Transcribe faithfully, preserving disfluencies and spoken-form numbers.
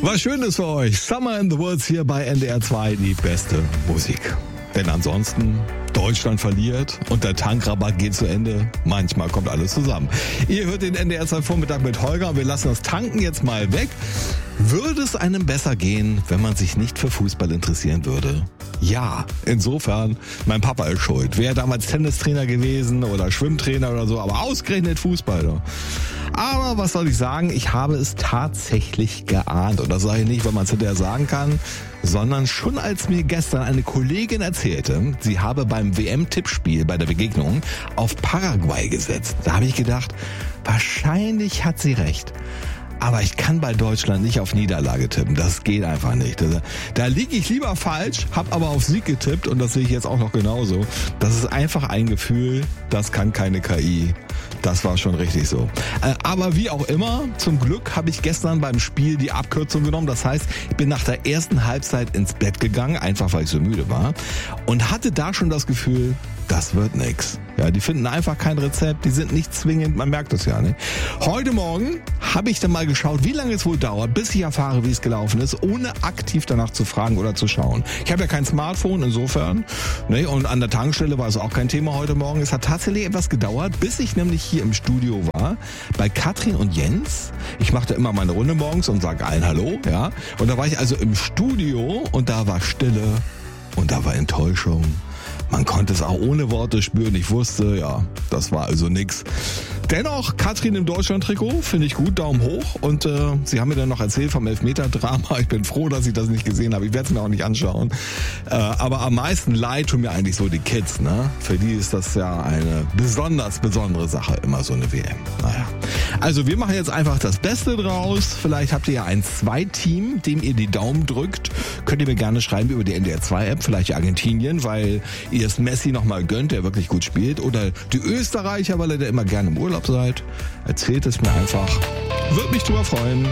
Was Schönes für euch. Summer in the Woods hier bei N D R zwei, die beste Musik. Denn ansonsten, Deutschland verliert und der Tankrabatt geht zu Ende. Manchmal kommt alles zusammen. Ihr hört den N D R zwei Vormittag mit Holger und wir lassen das Tanken jetzt mal weg. Würde es einem besser gehen, wenn man sich nicht für Fußball interessieren würde? Ja, insofern, mein Papa ist schuld. Wäre damals Tennistrainer gewesen oder Schwimmtrainer oder so, aber ausgerechnet Fußballer. Aber was soll ich sagen, ich habe es tatsächlich geahnt. Und das sage ich nicht, weil man es hinterher sagen kann, sondern schon als mir gestern eine Kollegin erzählte, sie habe beim W M-Tippspiel bei der Begegnung auf Paraguay gesetzt. Da habe ich gedacht, wahrscheinlich hat sie recht. Aber ich kann bei Deutschland nicht auf Niederlage tippen. Das geht einfach nicht. Da, da liege ich lieber falsch, habe aber auf Sieg getippt und das sehe ich jetzt auch noch genauso. Das ist einfach ein Gefühl, das kann keine K I. Das war schon richtig so. Aber wie auch immer, zum Glück habe ich gestern beim Spiel die Abkürzung genommen. Das heißt, ich bin nach der ersten Halbzeit ins Bett gegangen, einfach weil ich so müde war. Und hatte da schon das Gefühl, das wird nix. Ja, die finden einfach kein Rezept, die sind nicht zwingend, man merkt das ja, ne? Heute Morgen habe ich dann mal geschaut, wie lange es wohl dauert, bis ich erfahre, wie es gelaufen ist, ohne aktiv danach zu fragen oder zu schauen. Ich habe ja kein Smartphone, insofern, ne? Und an der Tankstelle war es auch kein Thema heute Morgen. Es hat tatsächlich etwas gedauert, bis ich nämlich hier im Studio war, bei Katrin und Jens. Ich machte immer meine Runde morgens und sage allen Hallo, ja? Und da war ich also im Studio und da war Stille und da war Enttäuschung. Man konnte es auch ohne Worte spüren. Ich wusste, ja, das war also nix. Dennoch, Katrin im Deutschland-Trikot, finde ich gut, Daumen hoch. Und äh, sie haben mir dann noch erzählt vom Elfmeter-Drama. Ich bin froh, dass ich das nicht gesehen habe. Ich werde es mir auch nicht anschauen. Äh, aber am meisten leid tun mir eigentlich so die Kids, ne? Für die ist das ja eine besonders besondere Sache, immer so eine W M. Naja. Also wir machen jetzt einfach das Beste draus. Vielleicht habt ihr ja ein Zwei-Team, dem ihr die Daumen drückt. Könnt ihr mir gerne schreiben über die N D R zwei App, vielleicht Argentinien, weil ihr es Messi nochmal gönnt, der wirklich gut spielt. Oder die Österreicher, weil ihr da immer gerne im Urlaub seid. Erzählt es mir einfach. Würde mich drüber freuen.